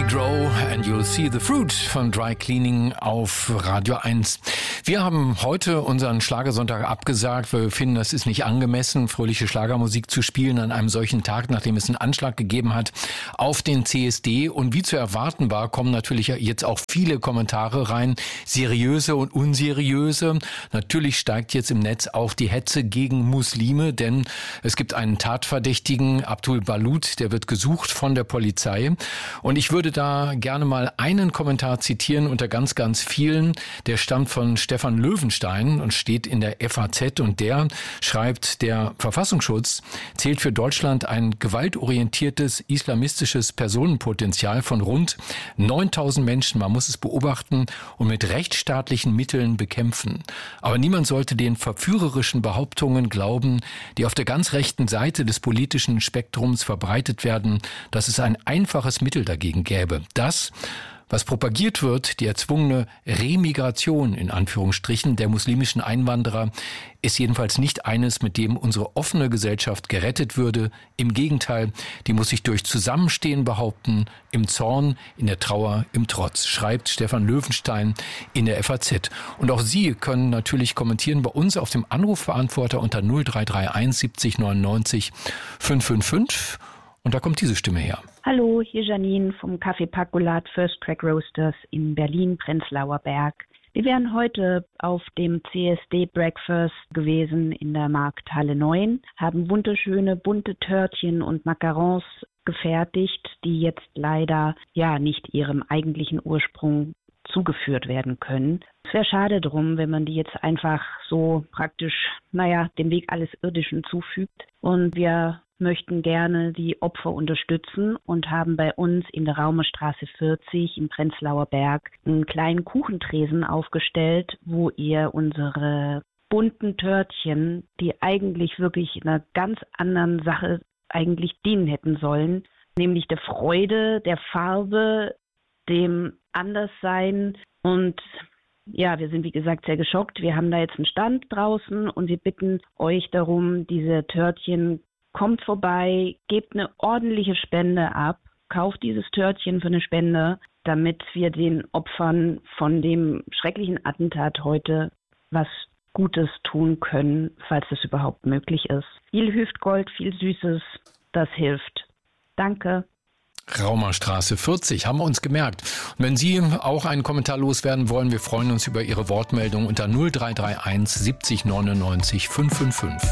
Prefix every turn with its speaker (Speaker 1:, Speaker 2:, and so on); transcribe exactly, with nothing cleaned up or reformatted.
Speaker 1: Me Grow and You'll See the Fruit von Dry Cleaning auf Radio eins. Wir haben heute unseren Schlagersonntag abgesagt, weil wir finden, das ist nicht angemessen, fröhliche Schlagermusik zu spielen an einem solchen Tag, nachdem es einen Anschlag gegeben hat auf den C S D. Und wie zu erwarten war, kommen natürlich jetzt auch viele Kommentare rein, seriöse und unseriöse. Natürlich steigt jetzt im Netz auch die Hetze gegen Muslime, denn es gibt einen Tatverdächtigen, Abdul Balut, der wird gesucht von der Polizei. Und ich würde da gerne mal einen Kommentar zitieren unter ganz, ganz vielen. Der stammt von Stefan Löwenstein und steht in der F A Z. Und der schreibt, der Verfassungsschutz zählt für Deutschland ein gewaltorientiertes islamistisches Personenpotenzial von rund neuntausend Menschen. Man muss es beobachten und mit rechtsstaatlichen Mitteln bekämpfen. Aber niemand sollte den verführerischen Behauptungen glauben, die auf der ganz rechten Seite des politischen Spektrums verbreitet werden, dass es ein einfaches Mittel dagegen gäbe. Das, was propagiert wird, die erzwungene Remigration in Anführungsstrichen der muslimischen Einwanderer, ist jedenfalls nicht eines, mit dem unsere offene Gesellschaft gerettet würde. Im Gegenteil, die muss sich durch Zusammenstehen behaupten, im Zorn, in der Trauer, im Trotz, schreibt Stefan Löwenstein in der F A Z. Und auch Sie können natürlich kommentieren bei uns auf dem Anrufbeantworter unter null drei drei eins siebzig neunundneunzig fünf fünf fünf. Und da kommt diese Stimme her.
Speaker 2: Hallo, hier Janine vom Café Pacolat First Track Roasters in Berlin, Prenzlauer Berg. Wir wären heute auf dem C S D Breakfast gewesen in der Markthalle neun, haben wunderschöne bunte Törtchen und Macarons gefertigt, die jetzt leider ja nicht ihrem eigentlichen Ursprung zugeführt werden können. Es wäre schade drum, wenn man die jetzt einfach so praktisch, naja, dem Weg alles Irdischen zufügt. Und wir möchten gerne die Opfer unterstützen und haben bei uns in der Raumerstraße vierzig im Prenzlauer Berg einen kleinen Kuchentresen aufgestellt, wo ihr unsere bunten Törtchen, die eigentlich wirklich einer ganz anderen Sache eigentlich dienen hätten sollen, nämlich der Freude, der Farbe, dem Anderssein. Und ja, wir sind wie gesagt sehr geschockt. Wir haben da jetzt einen Stand draußen und wir bitten euch darum, diese Törtchen, kommt vorbei, gebt eine ordentliche Spende ab, kauft dieses Törtchen für eine Spende, damit wir den Opfern von dem schrecklichen Attentat heute was Gutes tun können, falls es überhaupt möglich ist. Viel Hüftgold, viel Süßes, das hilft. Danke.
Speaker 1: Raumerstraße vierzig, haben wir uns gemerkt. Und wenn Sie auch einen Kommentar loswerden wollen, wir freuen uns über Ihre Wortmeldung unter null drei drei eins siebzig neunundneunzig fünf fünf fünf.